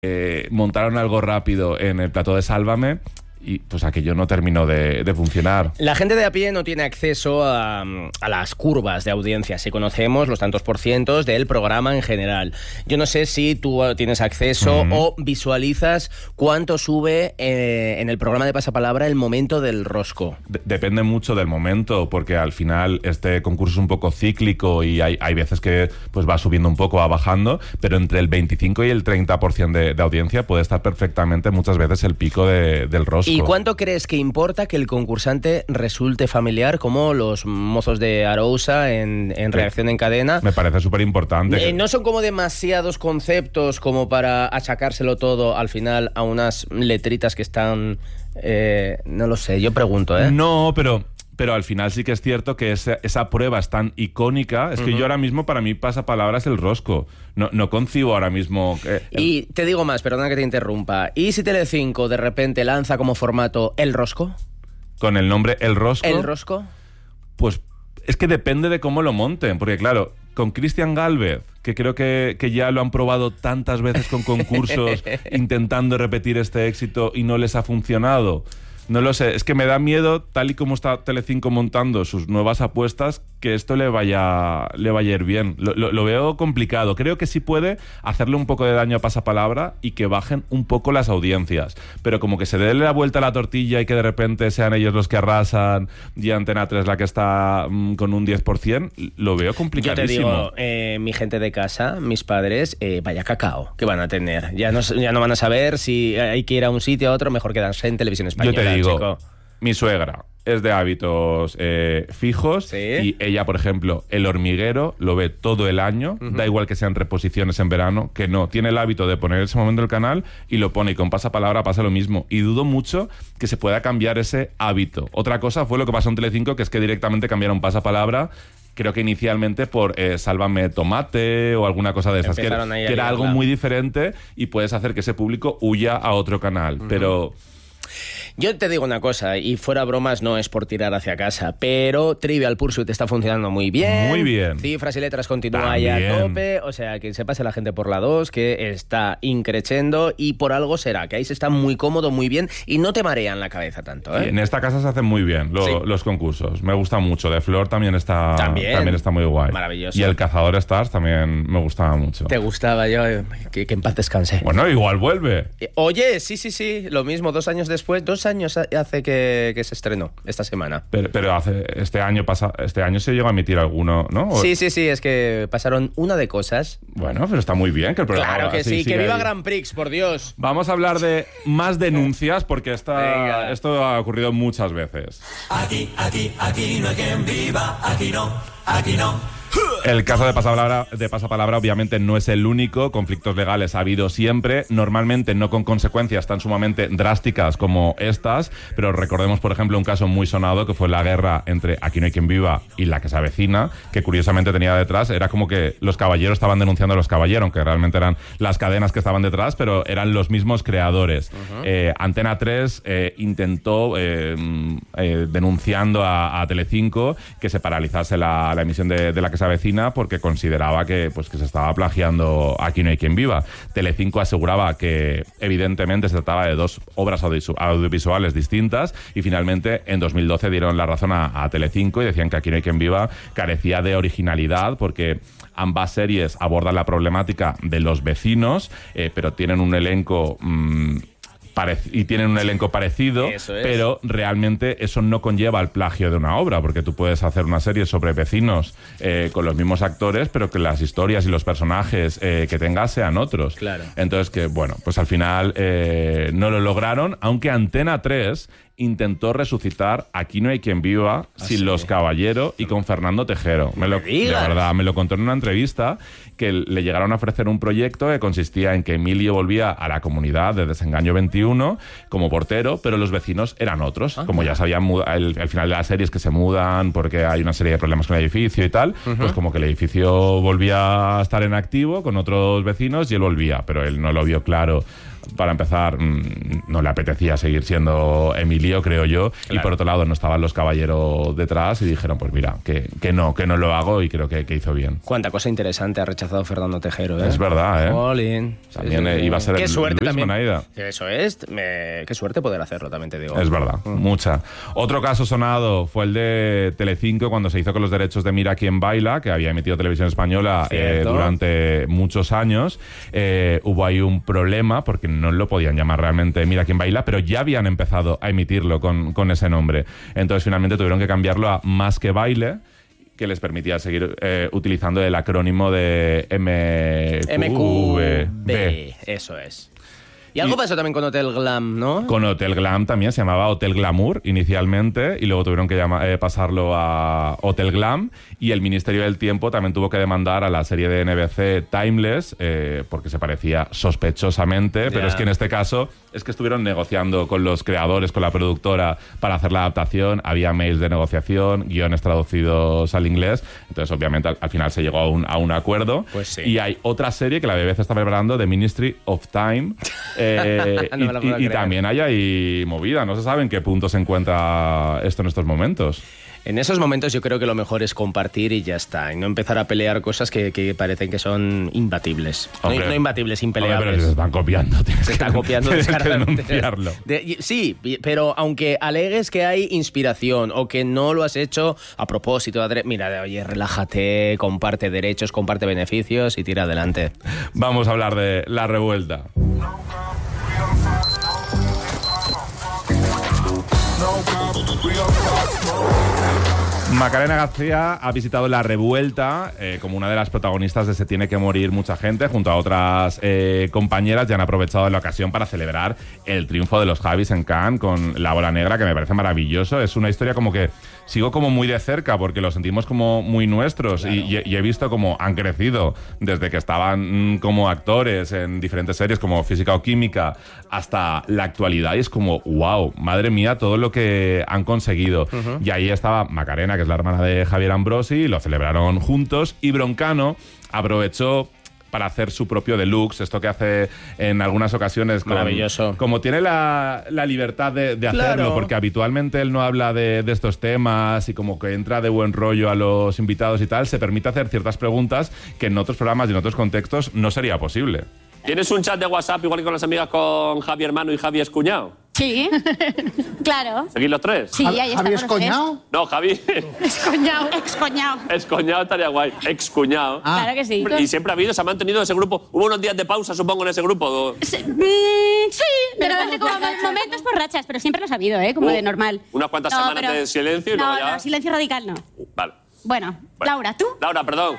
montaron algo rápido en el plató de Sálvame y pues aquello no terminó de funcionar. La gente de a pie no tiene acceso a las curvas de audiencia. Si conocemos los tantos por cientos del programa en general. Yo no sé si tú tienes acceso o visualizas cuánto sube en el programa de Pasapalabra el momento del rosco. Depende mucho del momento, porque al final este concurso es un poco cíclico y hay veces que pues va subiendo un poco, va bajando, pero entre el 25 y el 30% de audiencia puede estar perfectamente muchas veces el pico del rosco. ¿Y cuánto crees que importa que el concursante resulte familiar, como los mozos de Arousa en Reacción en Cadena? Me parece súper importante. No son como demasiados conceptos como para achacárselo todo al final a unas letritas que están... no lo sé, yo pregunto, ¿eh? No, pero al final sí que es cierto que esa prueba es tan icónica. Es que yo ahora mismo, para mí, Pasapalabra es el rosco. No concibo ahora mismo... Y te digo más, perdona que te interrumpa. ¿Y si Telecinco de repente lanza como formato El Rosco? Con el nombre El Rosco. ¿El Rosco? Pues es que depende de cómo lo monten. Porque claro, con Cristian Gálvez, que creo que ya lo han probado tantas veces con concursos intentando repetir este éxito y no les ha funcionado... No lo sé, es que me da miedo, tal y como está Telecinco montando sus nuevas apuestas, que esto le vaya a ir bien. Lo veo complicado. Creo que sí puede hacerle un poco de daño a Pasapalabra y que bajen un poco las audiencias. Pero como que se dé la vuelta a la tortilla y que de repente sean ellos los que arrasan y Antena 3 la que está con un 10%, lo veo complicadísimo. Yo te digo, mi gente de casa, mis padres, vaya cacao que van a tener. Ya no van a saber si hay que ir a un sitio a otro, mejor quedarse en Televisión Española. Yo te digo, chico. Mi suegra es de hábitos fijos, ¿sí? Y ella, por ejemplo, El Hormiguero lo ve todo el año, da igual que sean reposiciones en verano, que no, tiene el hábito de poner ese momento el canal y lo pone, y con Pasapalabra pasa lo mismo, y dudo mucho que se pueda cambiar ese hábito. Otra cosa fue lo que pasó en Telecinco, que es que directamente cambiaron Pasapalabra, creo que inicialmente por Sálvame Tomate o alguna cosa de esas, que era algo muy diferente y puedes hacer que ese público huya a otro canal, pero... Yo te digo una cosa, y fuera bromas, no es por tirar hacia casa, pero Trivial Pursuit está funcionando muy bien. Muy bien. Cifras y Letras continúa ahí a tope, o sea, que se pase la gente por la 2, que está increchendo, y por algo será, que ahí se está muy cómodo, muy bien, y no te marean la cabeza tanto, ¿eh? En esta casa se hacen muy bien los concursos. Me gusta mucho. De Flor también está muy guay. Maravilloso. Y El Cazador Stars también me gustaba mucho. Te gustaba, yo, que en paz descanse. Bueno, igual vuelve. Oye, sí, lo mismo, 2 años después, 2 años hace que se estrenó esta semana. Pero este año se llegó a emitir alguno, ¿no? Sí, es que pasaron una de cosas. Bueno, pero está muy bien que el programa... Claro que sí, que viva Grand Prix, por Dios. Vamos a hablar de más denuncias, porque esto ha ocurrido muchas veces. Aquí no hay quien viva, aquí no. El caso de Pasapalabra obviamente no es el único. Conflictos legales ha habido siempre, normalmente no con consecuencias tan sumamente drásticas como estas, pero recordemos, por ejemplo, un caso muy sonado que fue la guerra entre Aquí no hay quien viva y La que se avecina, que curiosamente tenía detrás, era como que los caballeros estaban denunciando a los caballeros, aunque realmente eran las cadenas que estaban detrás, pero eran los mismos creadores. Antena 3 intentó, denunciando a Telecinco, que se paralizase la emisión de La que se avecina, porque consideraba que se estaba plagiando Aquí no hay quien viva. Telecinco aseguraba que evidentemente se trataba de 2 obras audiovisuales distintas, y finalmente en 2012 dieron la razón a Telecinco y decían que Aquí no hay quien viva carecía de originalidad, porque ambas series abordan la problemática de los vecinos, pero tienen un elenco... parecido, pero realmente eso no conlleva el plagio de una obra, porque tú puedes hacer una serie sobre vecinos con los mismos actores, pero que las historias y los personajes que tengas sean otros. Claro. Entonces, que bueno, pues al final no lo lograron, aunque Antena 3 intentó resucitar Aquí no hay quien viva sin los Caballero y con Fernando Tejero. De verdad, me lo contó en una entrevista, que le llegaron a ofrecer un proyecto que consistía en que Emilio volvía a la comunidad de Desengaño 21 como portero, pero los vecinos eran otros. Como ya sabían, al final de la serie es que se mudan porque hay una serie de problemas con el edificio y tal, pues como que el edificio volvía a estar en activo con otros vecinos y él volvía, pero él no lo vio claro Para empezar, no le apetecía seguir siendo Emilio, creo yo, claro. Y por otro lado no estaban los caballeros detrás y dijeron, pues mira, que no lo hago, y creo que hizo bien. Cuánta cosa interesante ha rechazado Fernando Tejero, ¿eh? Es verdad, ¿eh? Olin. También iba a ser qué suerte Luis también. Bonaida. Eso es, qué suerte poder hacerlo, también te digo. Es verdad, mucha. Otro caso sonado fue el de Telecinco cuando se hizo con los derechos de Mira quién baila, que había emitido Televisión Española durante muchos años. Hubo ahí un problema porque no lo podían llamar realmente Mira quién baila, pero ya habían empezado a emitirlo con ese nombre. Entonces finalmente tuvieron que cambiarlo a Más que baile, que les permitía seguir utilizando el acrónimo de MQV. Eso es. Y algo pasó también con Hotel Glam, ¿no? Con Hotel Glam también, se llamaba Hotel Glamour inicialmente, y luego tuvieron que pasarlo a Hotel Glam, y el Ministerio del Tiempo también tuvo que demandar a la serie de NBC Timeless, porque se parecía sospechosamente, pero es que en este caso es que estuvieron negociando con los creadores, con la productora, para hacer la adaptación, había mails de negociación, guiones traducidos al inglés, entonces obviamente al final se llegó a un acuerdo. Pues sí. Y hay otra serie que la BBC está preparando, The Ministry of Time, y también hay ahí movida. No se sabe en qué punto se encuentra esto en estos momentos. En esos momentos yo creo que lo mejor es compartir y ya está, y no empezar a pelear cosas que parecen que son imbatibles. No imbatibles, impeleables. Hombre, pero se están copiando. Se está copiando descaradamente. Denunciarlo. Sí, pero aunque alegues que hay inspiración o que no lo has hecho a propósito, mira, oye, relájate, comparte derechos, comparte beneficios y tira adelante. Vamos a hablar de La Revuelta. Macarena García ha visitado La Revuelta como una de las protagonistas de Se tiene que morir mucha gente, junto a otras compañeras, y han aprovechado la ocasión para celebrar el triunfo de los Javis en Cannes con La Bola Negra, que me parece maravilloso. Es una historia como que sigo como muy de cerca porque lo sentimos como muy nuestros, claro. y he visto cómo han crecido desde que estaban como actores en diferentes series como Física o Química hasta la actualidad, y es como wow, madre mía, todo lo que han conseguido. Y ahí estaba Macarena, que es la hermana de Javier Ambrosi, lo celebraron juntos, y Broncano aprovechó para hacer su propio deluxe, esto que hace en algunas ocasiones. Maravilloso. Como tiene la libertad de hacerlo, claro. Porque habitualmente él no habla de estos temas, y como que entra de buen rollo a los invitados y tal, se permite hacer ciertas preguntas que en otros programas y en otros contextos no sería posible. ¿Tienes un chat de WhatsApp igual que con las amigas con Javi hermano y Javi es cuñado? Sí, claro. ¿Seguís los tres? Sí, ahí está. ¿Javi es coñado? No, Javi. Excoñado. Excoñado. Excoñado estaría guay. Excuñado. Claro que sí. Y siempre ha habido, se ha mantenido ese grupo. Hubo unos días de pausa, supongo, en ese grupo. Sí, de repente como momentos por rachas, pero siempre los ha habido, ¿eh? Como de normal. Unas cuantas semanas de silencio y luego ya... No, silencio radical no. Vale. Bueno, Laura, ¿tú? Laura, perdón.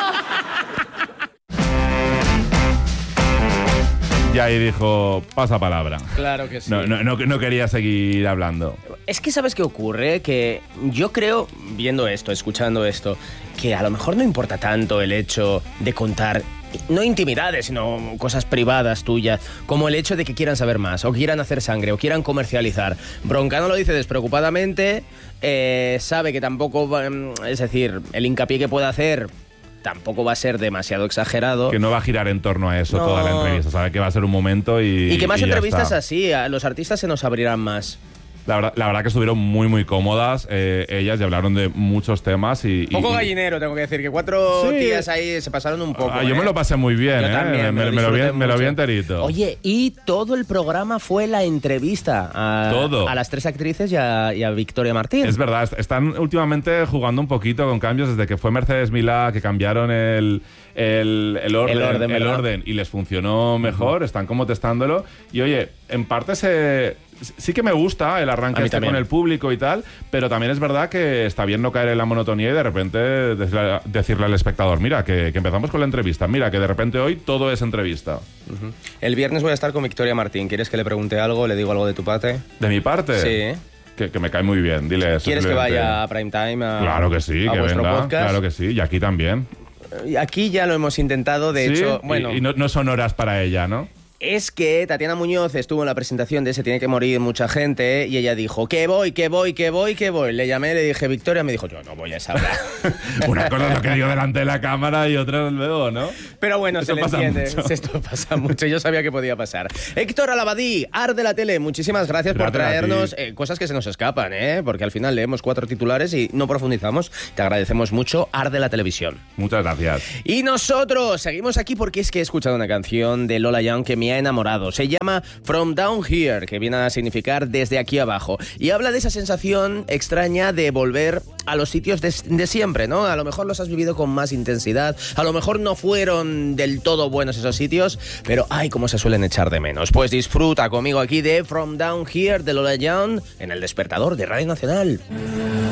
Y ahí dijo, pasa palabra. Claro que sí. No quería seguir hablando. Es que ¿sabes qué ocurre? Que yo creo, viendo esto, escuchando esto, que a lo mejor no importa tanto el hecho de contar, no intimidades, sino cosas privadas tuyas, como el hecho de que quieran saber más, o quieran hacer sangre, o quieran comercializar. Broncano lo dice despreocupadamente, sabe que tampoco, es decir, el hincapié que puede hacer tampoco va a ser demasiado exagerado. Que no va a girar en torno a eso toda la entrevista. Sabe que va a ser un momento y que más entrevistas está. Así, a los artistas se nos abrirán más. La verdad que estuvieron muy, muy cómodas ellas, y hablaron de muchos temas. Poco gallinero, tengo que decir, que 4 tías ahí se pasaron un poco. Yo me lo pasé muy bien, yo también, me lo vi enterito. Oye, y todo el programa fue la entrevista a las 3 actrices y a Victoria Martín. Es verdad, están últimamente jugando un poquito con cambios desde que fue Mercedes Milá, que cambiaron el orden y les funcionó mejor, están como testándolo. Y oye, en parte sí que me gusta el arranque con el público y tal, pero también es verdad que está bien no caer en la monotonía y de repente decirle al espectador, mira, que empezamos con la entrevista, mira, que de repente hoy todo es entrevista. El viernes voy a estar con Victoria Martín. ¿Quieres que le pregunte algo? ¿Le digo algo de tu parte? ¿De mi parte? Sí. Que me cae muy bien, dile eso. ¿Quieres que vaya a Primetime? Claro que sí, que venga. Podcast? Claro que sí, y aquí también. Aquí ya lo hemos intentado, de hecho... Bueno, y no son horas para ella, ¿no? es que Tatiana Muñoz estuvo en la presentación de Se tiene que morir mucha gente y ella dijo, que voy. Le llamé, le dije, Victoria, me dijo, yo no voy a esa hora. Una cosa es lo que digo delante de la cámara y otra luego, ¿no? Pero bueno, Esto se le pasa entiende. mucho. Esto pasa mucho. Yo sabía que podía pasar. Héctor Alabadí, Ar de la Tele, muchísimas gracias por Gracias a traernos ti. cosas que se nos escapan, porque al final leemos 4 titulares y no profundizamos. Te agradecemos mucho, Ar de la Televisión. Muchas gracias. Y nosotros seguimos aquí porque es que he escuchado una canción de Lola Young que me ha enamorado. Se llama From Down Here, que viene a significar desde aquí abajo. Y habla de esa sensación extraña de volver a los sitios de siempre, ¿no? A lo mejor los has vivido con más intensidad, a lo mejor no fueron del todo buenos esos sitios, pero ay, cómo se suelen echar de menos. Pues disfruta conmigo aquí de From Down Here de Lola Young en El Despertador de Radio Nacional.